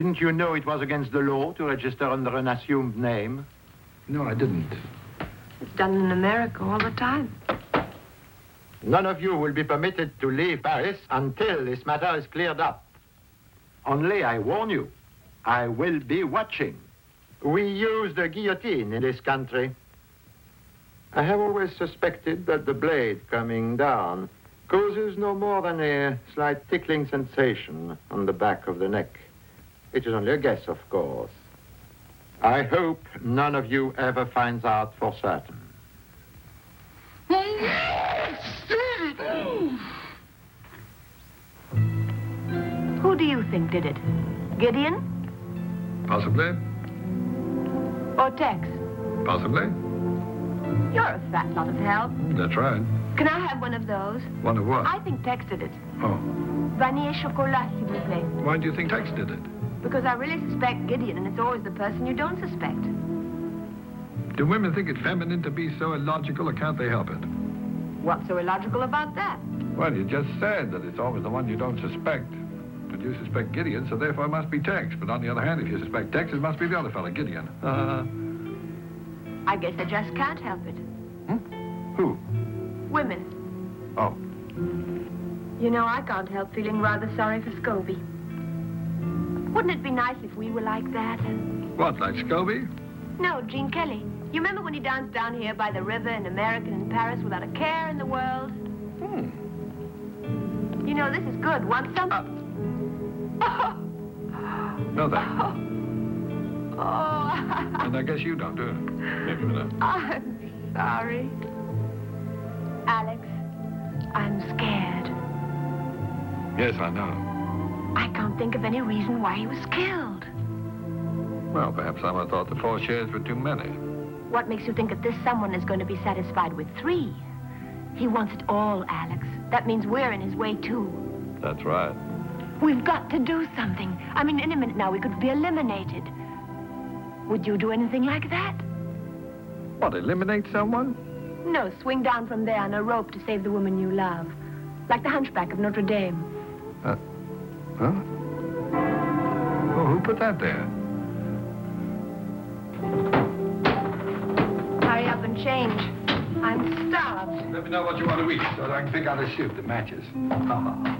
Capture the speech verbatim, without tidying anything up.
Didn't you know it was against the law to register under an assumed name? No, I didn't. It's done in America all the time. None of you will be permitted to leave Paris until this matter is cleared up. Only I warn you, I will be watching. We use the guillotine in this country. I have always suspected that the blade coming down causes no more than a slight tickling sensation on the back of the neck. It is only a guess, of course. I hope none of you ever finds out for certain. Who do you think did it? Gideon Possibly. or Tex? Possibly. You're a fat lot of help. That's right. Can I have one of those? One of what? I think Tex did it. Oh. Vanille chocolat, s'il vous plaît. Why do you think Tex did it? Because I really suspect Gideon, and it's always the person you don't suspect. Do women think it feminine to be so illogical, or can't they help it? What's so illogical about that? Well, you just said that it's always the one you don't suspect. But you suspect Gideon, so therefore it must be Tex. But on the other hand, if you suspect Tex, it must be the other fellow, Gideon. Uh, I guess I just can't help it. hmm? Who? Women. Oh. You know, I can't help feeling rather sorry for Scobie. Wouldn't it be nice if we were like that? What, like Scobie? No, Gene Kelly. You remember when he danced down here by the river in America and in Paris without a care in the world? Hmm. You know, this is good. Want some? Uh, Oh. no, thanks. Oh. Oh. And I guess you don't, do you? Maybe a minute. I'm sorry. Alex, I'm scared. Yes, I know. I can't think of any reason why he was killed. Well, perhaps someone thought the four shares were too many. What makes you think that this someone is going to be satisfied with three? He wants it all, Alex. That means we're in his way, too. That's right. We've got to do something. I mean, in a minute now, we could be eliminated. Would you do anything like that? What, eliminate someone? No, swing down from there on a rope to save the woman you love. Like the hunchback of Notre Dame. Uh, huh? Oh, who put that there? Hurry up and change. I'm starved. Let me know what you want to eat so that I can pick out a suit that matches.